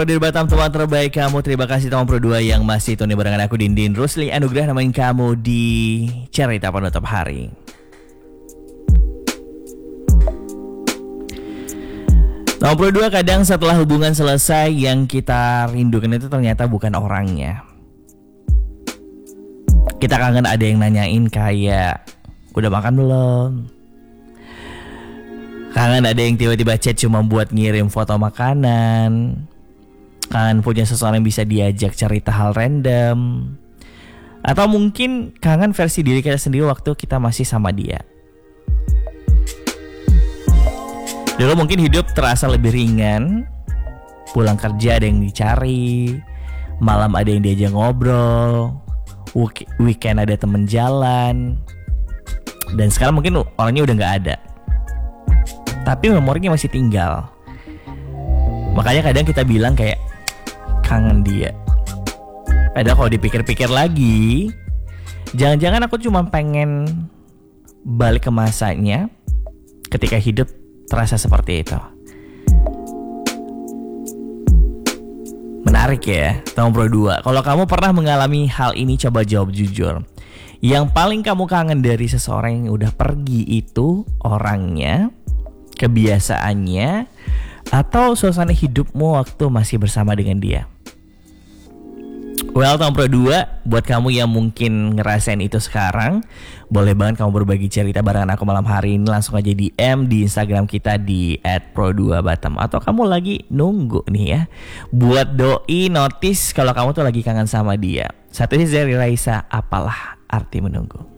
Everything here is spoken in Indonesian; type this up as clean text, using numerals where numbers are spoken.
Dari Batam, teman terbaik kamu. Terima kasih teman Pro 2 yang masih tune barengan aku Dindin Rusli Anugrah nemenin kamu di cerita penutup hari. Teman Pro 2, kadang setelah hubungan selesai yang kita rindukan itu ternyata bukan orangnya. Kita kangen ada yang nanyain kayak, udah makan belum? Kangen ada yang tiba-tiba chat cuma buat ngirim foto makanan. Kangen punya seseorang yang bisa diajak cerita hal random. Atau mungkin kangen versi diri kita sendiri waktu kita masih sama dia. Dulu mungkin hidup terasa lebih ringan. Pulang kerja ada yang dicari, malam ada yang diajak ngobrol, weekend ada temen jalan. Dan sekarang mungkin orangnya udah gak ada, tapi memorinya masih tinggal. Makanya kadang kita bilang kayak kangen dia. Padahal kalau dipikir-pikir lagi, jangan-jangan aku cuma pengen balik ke masanya ketika hidup terasa seperti itu. Menarik ya, teman Pro 2. Kalau kamu pernah mengalami hal ini, coba jawab jujur. Yang paling kamu kangen dari seseorang yang udah pergi itu orangnya, kebiasaannya, atau suasana hidupmu waktu masih bersama dengan dia? Well, Tom Pro 2, buat kamu yang mungkin ngerasain itu sekarang, boleh banget kamu berbagi cerita barengan aku malam hari ini. Langsung aja DM di Instagram kita di @pro2batam. Atau kamu lagi nunggu nih ya, buat doi notice kalau kamu tuh lagi kangen sama dia. Satu sih dari Raisa, apalah arti menunggu.